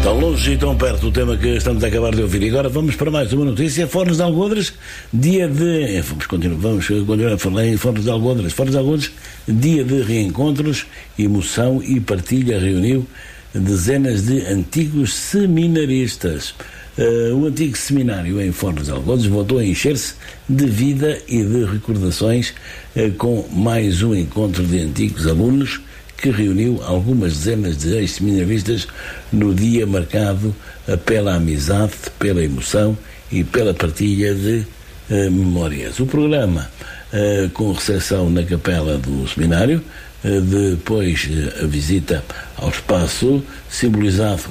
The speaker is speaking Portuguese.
Tão longe e tão perto o tema que estamos a acabar de ouvir. E agora vamos para mais uma notícia. Fones de Algodres, dia de... Vamos continuar a falar em Fones de Algodres. Fones de Algodres, dia de reencontros, emoção e partilha reuniu dezenas de antigos seminaristas. O antigo seminário em Fones de Algodres voltou a encher-se de vida e de recordações com mais um encontro de antigos alunos que reuniu algumas dezenas de ex-seminaristas no dia marcado pela amizade, pela emoção e pela partilha de memórias. O programa, com recepção na capela do seminário, depois a visita ao espaço simbolizado